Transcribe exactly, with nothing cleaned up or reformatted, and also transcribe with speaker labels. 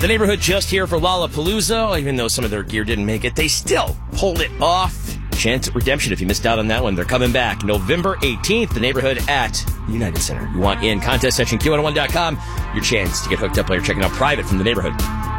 Speaker 1: The Neighborhood just here for Lollapalooza. Even though some of their gear didn't make it, they still pulled it off. Chance at redemption if you missed out on that one. They're coming back November eighteenth. The Neighborhood at United Center. You want in, contest section Q one oh one dot com. Your chance to get hooked up while you're checking out Private from The Neighborhood.